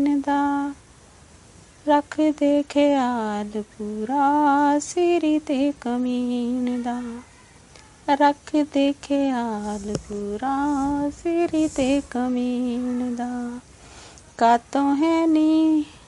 दा रख दे ख्याल पूरा सिरी ते कमीन दा रख दे ख्याल पूरा सिरी ते कमीन दा कातों है नी